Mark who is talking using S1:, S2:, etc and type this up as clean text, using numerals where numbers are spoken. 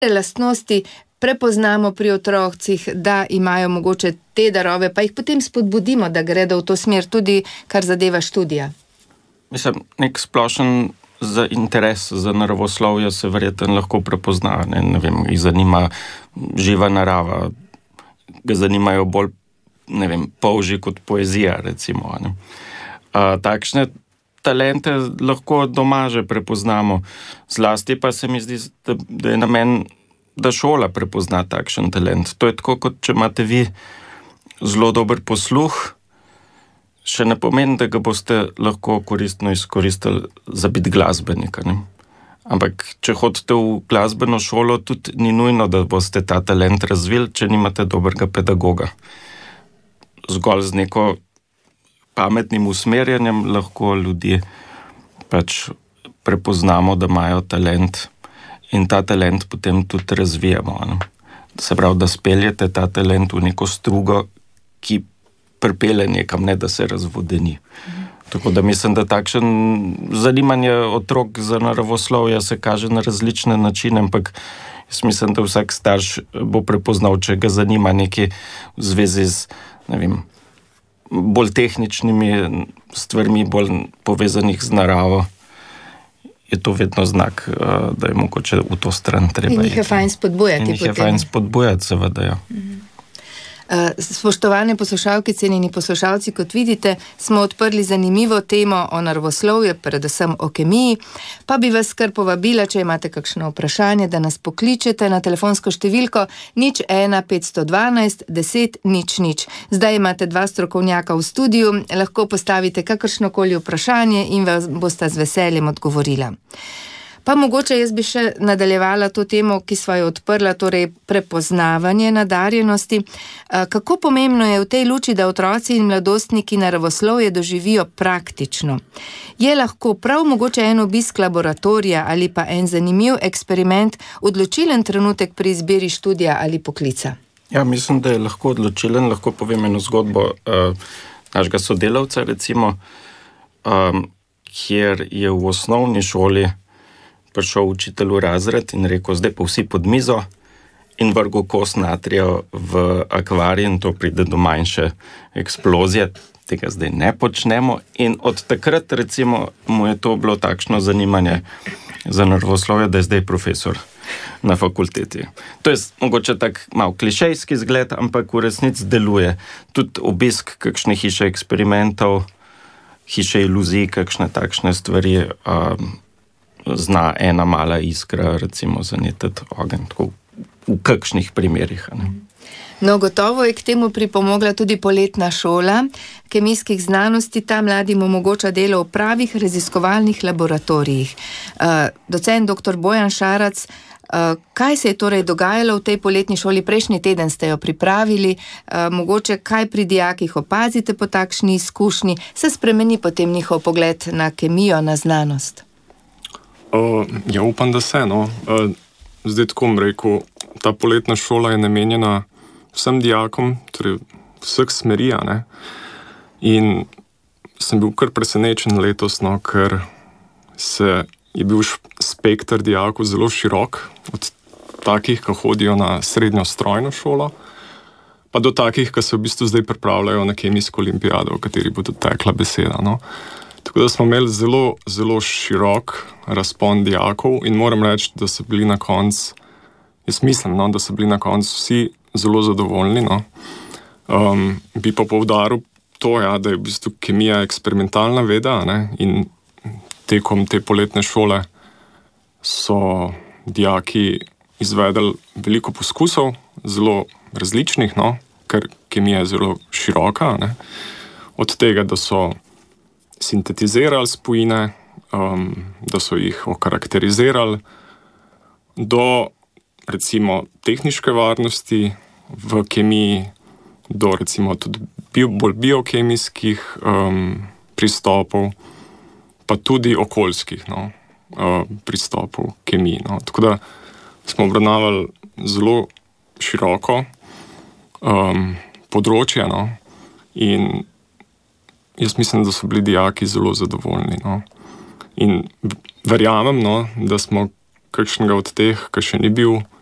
S1: lastnosti prepoznamo pri otrocih, da imajo mogoče te darove, pa jih potem spodbudimo, da gredo v to smer, tudi kar zadeva študija?
S2: Mislim, nek splošen interes za naravoslovje se verjetno lahko prepozna. Ne vem, jih zanima živa narava, ga zanimajo bolj, ne vem, polži kot poezija, recimo. Ne. Takšne talente lahko doma že prepoznamo. Zlasti pa se mi zdi, da je namen, da šola prepozna takšen talent. To je tako, kot če imate vi zelo dober posluh, še ne pomeni, da ga boste lahko koristno izkoristili za biti glasbenika. Ne? Ampak, če hodite v glasbeno šolo, tudi ni nujno, da boste ta talent razvili, če nimate dobrega pedagoga. Zgolj z neko pametnim usmerjanjem lahko ljudi pač prepoznamo, da imajo talent in ta talent potem tudi razvijamo. Ne? Se pravi, da speljete ta talent v neko strugo, ki pripelje nekam, ne da se razvodeni. Tako da mislim, da takšen zanimanje otrok za naravoslovje se kaže na različne načine, ampak jaz mislim, da vsak starš bo prepoznal, če ga zanima nekaj v zvezi z, ne vem, bolj tehničnimi stvarmi, bolj povezanih z naravo. Je to vedno znak, da je mogoče v to stran treba.
S1: In jih je fajn spodbujati.
S2: In jih je fajn spodbujati, seveda, ja.
S1: Spoštovane poslušalke, cenjeni poslušalci, kot vidite, smo odprli zanimivo temo o naravoslovju, predvsem o kemiji, pa bi vas kar povabila, če imate kakšno vprašanje, da nas pokličete na telefonsko številko 01 512 10 00. Zdaj imate dva strokovnjaka v studiu, lahko postavite kakršnokoli vprašanje in vas bosta z veseljem odgovorila. Pa mogoče jaz bi še nadaljevala to temo, ki sva jo odprla, torej prepoznavanje nadarjenosti. Kako pomembno je v tej luči, da otroci in mladostniki naravoslovje doživijo praktično? Je lahko prav mogoče en obisk laboratorija ali pa en zanimiv eksperiment odločilen trenutek pri izbiri študija ali poklica?
S2: Ja, mislim, da je lahko odločilen. Lahko povem eno zgodbo našega sodelavca, recimo, kjer je v osnovni šoli prišel učitelj v razred in rekel, zdaj pa vsi pod mizo, in vrgel kos natrija v akvarij in to pride do manjše eksplozije. Tega zdaj ne počnemo in od takrat, recimo, mu je to bilo takšno zanimanje za naravoslovje, da je zdaj profesor na fakulteti. To je mogoče tak malo klišejski zgled, ampak v resnici deluje. Tudi obisk kakšne hiše eksperimentov, hiše iluzij, kakšne takšne stvari, zna ena mala iskra, recimo, zanetiti ogenj, tako v kakšnih primerih. Ne?
S1: No, gotovo je k temu pripomogla tudi poletna šola kemijskih znanosti. Ta mladim omogoča delo v pravih raziskovalnih laboratorijih. Docent dr. Bojan Šarac, kaj se je torej dogajalo v tej poletni šoli? Prejšnji teden ste jo pripravili. Mogoče kaj pri dijakih opazite po takšni izkušnji? Se spremeni potem njihov pogled na kemijo, na znanost?
S3: Ja, upam, da se, no. Zdaj tako bom rekel, ta poletna šola je namenjena vsem dijakom, torej vseh smeri, ne. In sem bil kar presenečen letos, no, ker je bil spekter dijakov zelo širok, od takih, ki hodijo na srednjo strojno šolo, pa do takih, ki se v bistvu zdaj pripravljajo na kemijsko olimpijado, o kateri bo tudi tekla beseda, no. Tako da smo imeli zelo, zelo širok razpon dijakov in moram reči, da so bili na koncu, jaz mislim, no, da so bili na koncu vsi zelo zadovoljni, no. Bi pa poudaril to, ja, da je v bistvu kemija eksperimentalna veda, ne, in tekom te poletne šole so dijaki izvedli veliko poskusov, zelo različnih, no, ker kemija je zelo široka, ne. Od tega, da so sintetizirali spojine, da so jih okarakterizirali, do recimo tehniške varnosti v kemiji, do recimo tudi bolj biokemijskih pristopov, pa tudi okoljskih, no, pristopov kemiji. No. Tako da smo obravnavali zelo široko področje, no, in jaz mislim, da so bili dijaki zelo zadovoljni. No. In verjamem, no, da smo kakšnega od teh, ki še ni bil